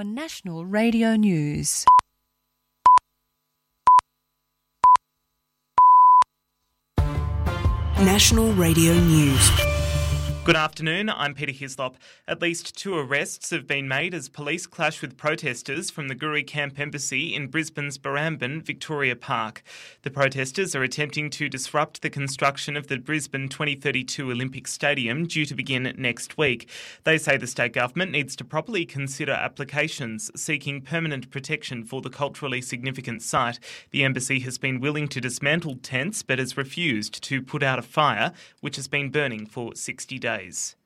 on National Radio News. National Radio News. Good afternoon, I'm Peter Hislop. At least 2 arrests have been made as police clash with protesters from the Guri Camp Embassy in Brisbane's Barrambin, Victoria Park. The protesters are attempting to disrupt the construction of the Brisbane 2032 Olympic Stadium due to begin next week. They say the state government needs to properly consider applications seeking permanent protection for the culturally significant site. The embassy has been willing to dismantle tents but has refused to put out a fire, which has been burning for 60 days.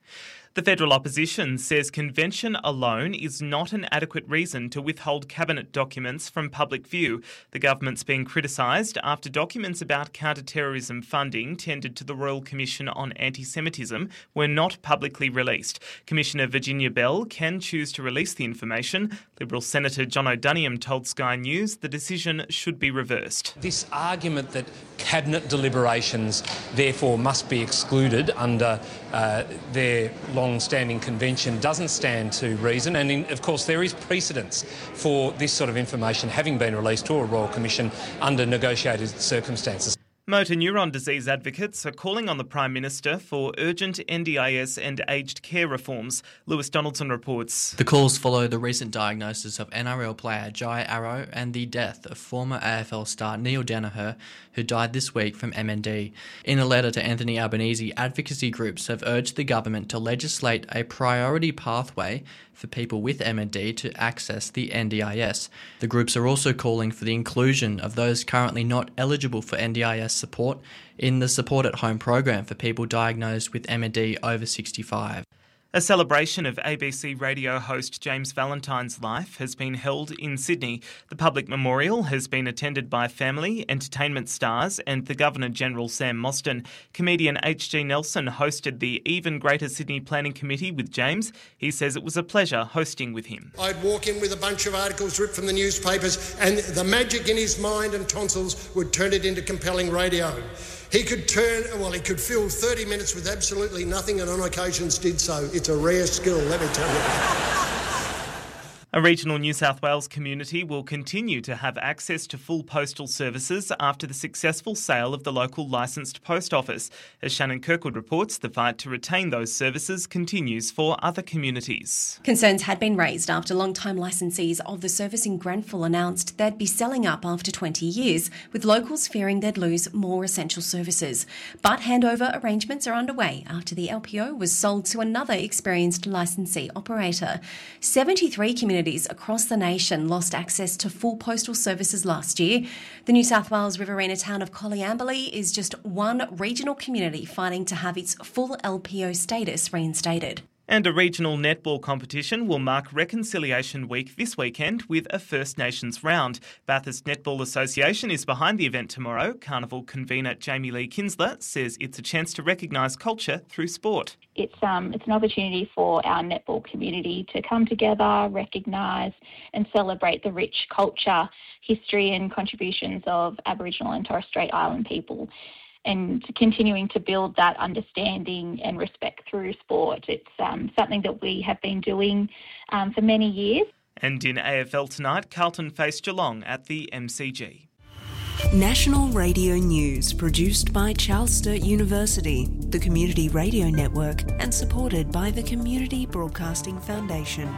The federal opposition says convention alone is not an adequate reason to withhold cabinet documents from public view. The government's being criticised after documents about counter-terrorism funding tendered to the Royal Commission on Anti-Semitism were not publicly released. Commissioner Virginia Bell can choose to release the information. Liberal Senator John O'Duniam told Sky News the decision should be reversed. This argument that cabinet deliberations therefore must be excluded under their long-standing convention doesn't stand to reason, and of course there is precedence for this sort of information having been released to a Royal Commission under negotiated circumstances. Motor neuron disease advocates are calling on the Prime Minister for urgent NDIS and aged care reforms. Lewis Donaldson reports. The calls follow the recent diagnosis of NRL player Jai Arrow and the death of former AFL star Neil Danaher, who died this week from MND. In a letter to Anthony Albanese, advocacy groups have urged the government to legislate a priority pathway for people with MND to access the NDIS. The groups are also calling for the inclusion of those currently not eligible for NDIS support in the Support at Home program for people diagnosed with MND over 65. A celebration of ABC radio host James Valentine's life has been held in Sydney. The public memorial has been attended by family, entertainment stars and the Governor-General Sam Mostyn. Comedian H.G. Nelson hosted the Even Greater Sydney Planning Committee with James. He says it was a pleasure hosting with him. I'd walk in with a bunch of articles ripped from the newspapers and the magic in his mind and tonsils would turn it into compelling radio. He could fill 30 minutes with absolutely nothing and on occasions did so. It's a rare skill, let me tell you. A regional New South Wales community will continue to have access to full postal services after the successful sale of the local licensed post office. As Shannon Kirkwood reports, the fight to retain those services continues for other communities. Concerns had been raised after long-time licensees of the service in Grenfell announced they'd be selling up after 20 years, with locals fearing they'd lose more essential services. But handover arrangements are underway after the LPO was sold to another experienced licensee operator. 73 communities across the nation lost access to full postal services last year. The New South Wales Riverina town of Coleambally is just one regional community fighting to have its full LPO status reinstated. And a regional netball competition will mark Reconciliation Week this weekend with a First Nations round. Bathurst Netball Association is behind the event tomorrow. Carnival convener Jamie Lee Kinsler says it's a chance to recognise culture through sport. It's an opportunity for our netball community to come together, recognise and celebrate the rich culture, history and contributions of Aboriginal and Torres Strait Island people, and continuing to build that understanding and respect through sport. It's something that we have been doing for many years. And in AFL tonight, Carlton face Geelong at the MCG. National Radio News, produced by Charles Sturt University, the Community Radio Network, and supported by the Community Broadcasting Foundation.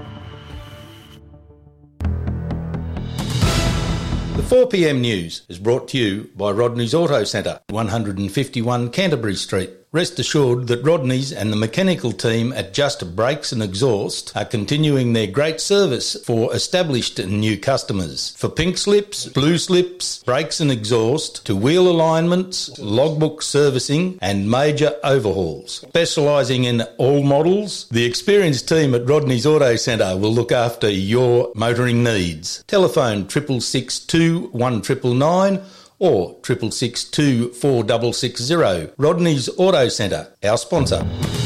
The 4pm news is brought to you by Rodney's Auto Centre, 151 Canterbury Street. Rest assured that Rodney's and the mechanical team at Just Brakes and Exhaust are continuing their great service for established and new customers. For pink slips, blue slips, brakes and exhaust, to wheel alignments, logbook servicing and major overhauls. Specialising in all models, the experienced team at Rodney's Auto Centre will look after your motoring needs. Telephone 662 1999 or 662 4660. Rodney's Auto Centre, our sponsor.